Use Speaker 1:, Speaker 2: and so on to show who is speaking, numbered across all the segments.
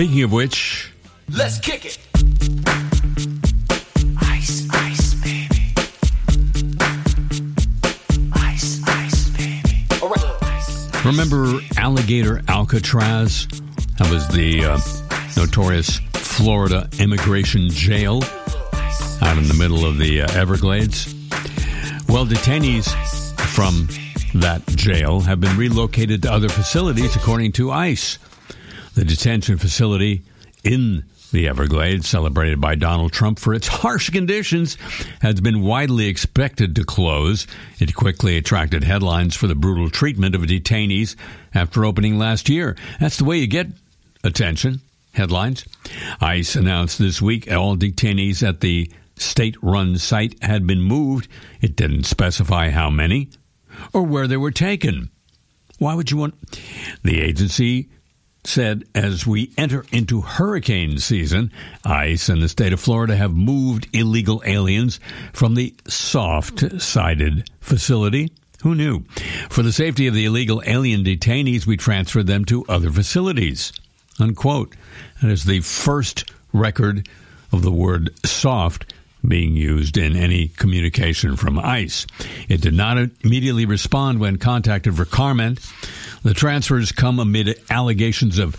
Speaker 1: Speaking of which,
Speaker 2: let's kick it.
Speaker 3: Ice, ice, baby. Ice, ice, baby.
Speaker 2: All right.
Speaker 1: remember Alligator Alcatraz? That was the notorious Florida immigration jail out in the middle of the Everglades. Well, detainees from that jail have been relocated to other facilities, according to ICE. The detention facility in the Everglades, celebrated by Donald Trump for its harsh conditions, has been widely expected to close. It quickly attracted headlines for the brutal treatment of detainees after opening last year. That's the way you get attention, headlines. ICE announced this week all detainees at the state-run site had been moved. It didn't specify how many or where they were taken. Why would you want... The agency said, as we enter into hurricane season, ICE and the state of Florida have moved illegal aliens from the soft-sided facility. Who knew? For the safety of the illegal alien detainees, we transferred them to other facilities. Unquote. That is the first record of the word soft being used in any communication from ICE. It did not immediately respond when contacted for comment. The transfers come amid allegations of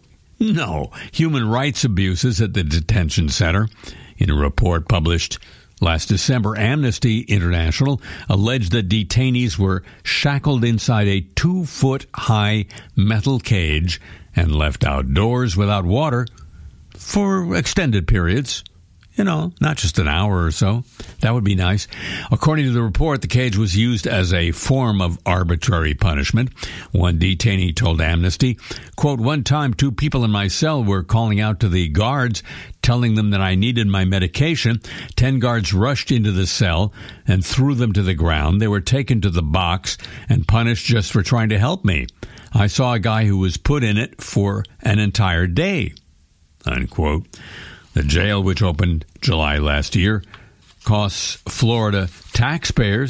Speaker 1: human rights abuses at the detention center. In a report published last December, Amnesty International alleged that detainees were shackled inside a 2-foot-high metal cage and left outdoors without water for extended periods. Not just an hour or so. That would be nice. According to the report, the cage was used as a form of arbitrary punishment. One detainee told Amnesty, quote, "One time, 2 people in my cell were calling out to the guards, telling them that I needed my medication. 10 guards rushed into the cell and threw them to the ground. They were taken to the box and punished just for trying to help me. I saw a guy who was put in it for an entire day." Unquote. The jail, which opened July last year, costs Florida taxpayers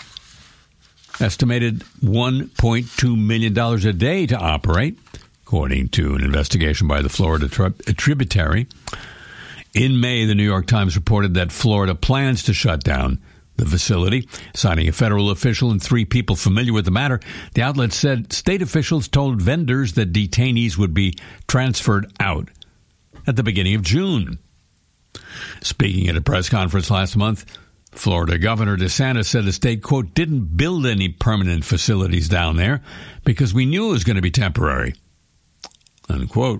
Speaker 1: estimated $1.2 million a day to operate, according to an investigation by the Florida Tributary. In May, the New York Times reported that Florida plans to shut down the facility, citing a federal official and 3 people familiar with the matter. The outlet said state officials told vendors that detainees would be transferred out at the beginning of June. Speaking at a press conference last month, Florida Governor DeSantis said the state, quote, "didn't build any permanent facilities down there because we knew it was going to be temporary," unquote.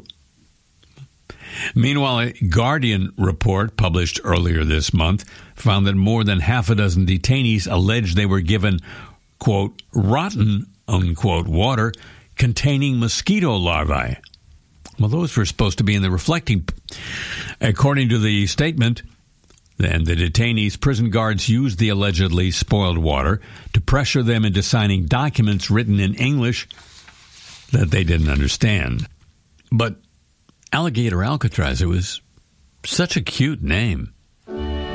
Speaker 1: Meanwhile, a Guardian report published earlier this month found that more than half a dozen detainees alleged they were given, quote, "rotten," unquote, water containing mosquito larvae. Well, those were supposed to be in the reflecting. According to the statement, then the detainees' prison guards used the allegedly spoiled water to pressure them into signing documents written in English that they didn't understand. But Alligator Alcatraz, it was such a cute name.